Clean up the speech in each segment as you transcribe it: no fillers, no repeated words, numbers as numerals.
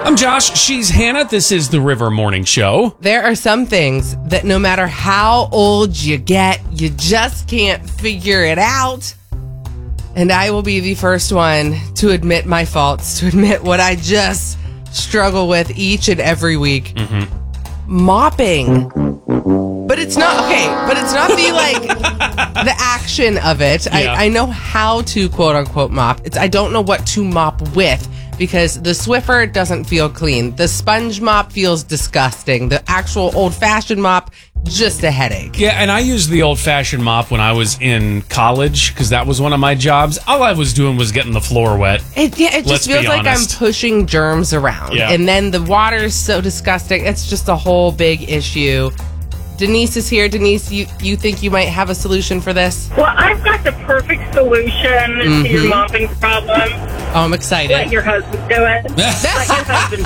I'm Josh. She's Hannah. This is the River Morning Show. There are some things that no matter how old you get, you just can't figure it out. And I will be the first one to admit my faults, to admit what I just struggle with each and every week. Mopping. But it's not, okay, but it's not the action of it. Yeah. I know how to quote unquote mop. I don't know what to mop with. Because the Swiffer doesn't feel clean. The sponge mop feels disgusting. The actual old-fashioned mop, just a headache. Yeah, and I used the old-fashioned mop when I was in college because that was one of my jobs. All I was doing was getting the floor wet. It just feels like I'm pushing germs around. Yeah. And then the water is so disgusting. It's just a whole big issue. Denise is here. Denise, you think you might have a solution for this? Well, I've got the perfect solution to your mopping problem. Oh, I'm excited. Let your husband do it. Let your husband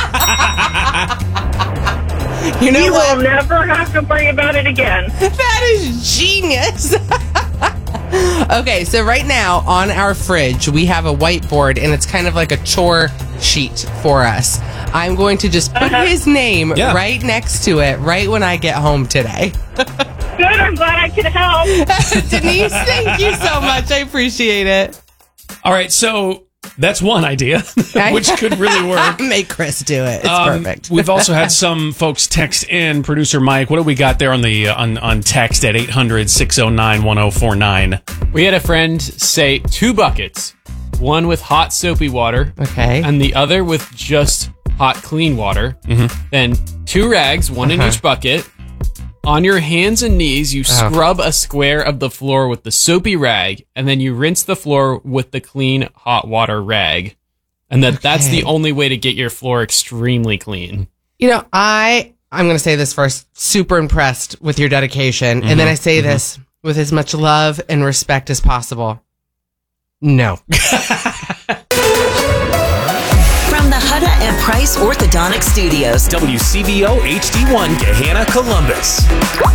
do it. You know You what? will never have to worry about it again. That is genius. Okay, so right now on our fridge, we have a whiteboard, and it's kind of like a chore sheet for us. I'm going to just put his name right next to it right when I get home today. Good, I'm glad I could help. Denise, thank you so much. I appreciate it. All right, so that's one idea, which could really work. Make Chris do it. It's perfect. We've also had some folks text in. Producer Mike, what do we got there on the on text at 800-609-1049? We had a friend say 2 buckets, one with hot soapy water, Okay. and the other with just hot clean water. Then 2 rags, one in each bucket. On your hands and knees, you scrub a square of the floor with the soapy rag, and then you rinse the floor with the clean hot water rag. And that's the only way to get your floor extremely clean. You know, I'm going to say this first. Super impressed with your dedication. And then I say this with as much love and respect as possible. No. From the Hutta and Price Orthodontic Studios, WCVO HD1 Gahanna, Columbus.